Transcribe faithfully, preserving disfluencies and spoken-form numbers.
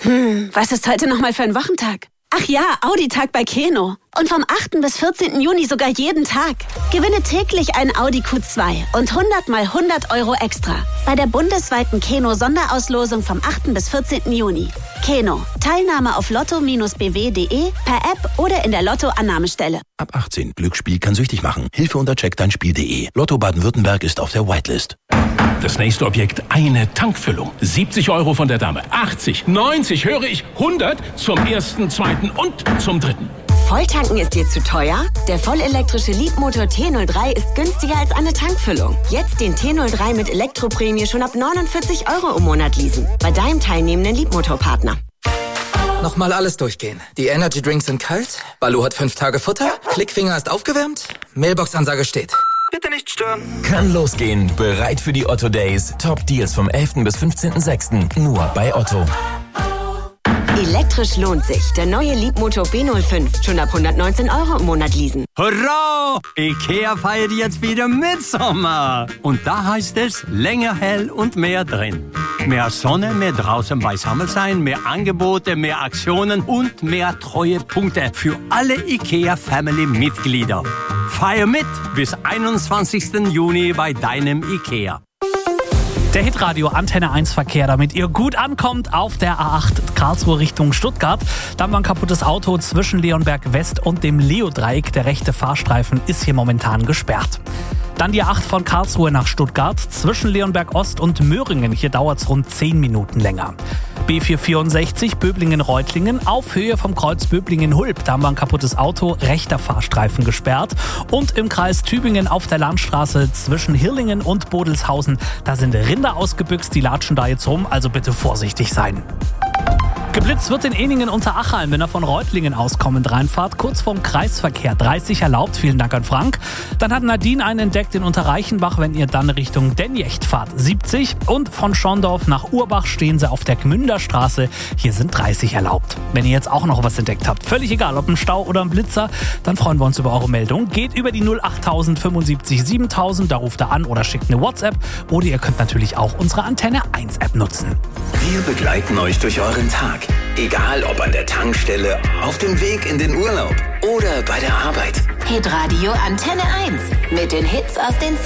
Hm, was ist heute nochmal für ein Wochentag? Ach ja, Audi-Tag bei Keno. Und vom achten bis vierzehnten Juni sogar jeden Tag. Gewinne täglich ein Audi Q zwei und hundert mal hundert Euro extra. Bei der bundesweiten Keno-Sonderauslosung vom achten bis vierzehnten Juni. Keno. Teilnahme auf lotto Bindestrich b w punkt de, per App oder in der Lotto-Annahmestelle. Ab achtzehn. Glücksspiel kann süchtig machen. Hilfe unter check dein spiel punkt de. Lotto Baden-Württemberg ist auf der Whitelist. Das nächste Objekt, eine Tankfüllung. siebzig Euro von der Dame. achtzig, neunzig, höre ich, hundert zum ersten, zweiten und zum dritten. Volltanken ist dir zu teuer? Der vollelektrische Leapmotor T null drei ist günstiger als eine Tankfüllung. Jetzt den T null drei mit Elektroprämie schon ab neunundvierzig Euro im Monat leasen. Bei deinem teilnehmenden Leapmotor-Partner. Nochmal alles durchgehen. Die Energy Drinks sind kalt, Balu hat fünf Tage Futter, Klickfinger ist aufgewärmt, Mailbox-Ansage steht. Bitte nicht stören. Kann losgehen. Bereit für die Otto Days. Top Deals vom elften bis fünfzehnten sechsten Nur bei Otto. Elektrisch lohnt sich. Der neue Leapmotor B null fünf. Schon ab hundertneunzehn Euro im Monat leasen. Hurra! Ikea feiert jetzt wieder Mitsommer. Und da heißt es, länger hell und mehr drin. Mehr Sonne, mehr draußen beisammen sein, mehr Angebote, mehr Aktionen und mehr Treuepunkte für alle Ikea-Family-Mitglieder. Feier mit bis einundzwanzigsten Juni bei deinem Ikea. Der Hitradio Antenne eins Verkehr, damit ihr gut ankommt auf der A acht Karlsruhe Richtung Stuttgart. Dann war ein kaputtes Auto zwischen Leonberg West und dem Leo-Dreieck. Der rechte Fahrstreifen ist hier momentan gesperrt. Dann die A acht von Karlsruhe nach Stuttgart zwischen Leonberg Ost und Möhringen. Hier dauert es rund zehn Minuten länger. B vierhundertvierundsechzig Böblingen-Reutlingen auf Höhe vom Kreuz Böblingen-Hulb. Da haben wir ein kaputtes Auto, rechter Fahrstreifen gesperrt. Und im Kreis Tübingen auf der Landstraße zwischen Hirlingen und Bodelshausen. Da sind Rinder ausgebüxt, die latschen da jetzt rum, also bitte vorsichtig sein. Geblitzt wird in Ehningen unter Achalm, wenn er von Reutlingen aus kommend reinfahrt. Kurz vorm Kreisverkehr dreißig erlaubt. Vielen Dank an Frank. Dann hat Nadine einen entdeckt in Unterreichenbach, wenn ihr dann Richtung Denjecht fahrt. siebzig. Und von Schondorf nach Urbach stehen sie auf der Gmünderstraße. Hier sind dreißig erlaubt. Wenn ihr jetzt auch noch was entdeckt habt, völlig egal, ob ein Stau oder ein Blitzer, dann freuen wir uns über eure Meldung. Geht über die null acht null null fünf sieben sieben null null, da ruft ihr an oder schickt eine WhatsApp. Oder ihr könnt natürlich auch unsere Antenne eins App nutzen. Wir begleiten euch durch euren Tag. Egal ob an der Tankstelle, auf dem Weg in den Urlaub oder bei der Arbeit. Hitradio Antenne eins. Mit den Hits aus den